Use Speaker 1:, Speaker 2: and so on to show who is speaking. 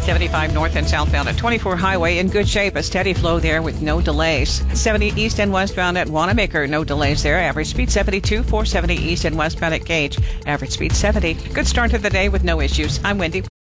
Speaker 1: 75 north and southbound at 24 Highway in good shape. A steady flow there with no delays. 70 east and westbound at Wanamaker, no delays there. Average speed 72, 470 east and westbound at Gage. Average speed 70. Good start to the day with no issues. I'm Wendy.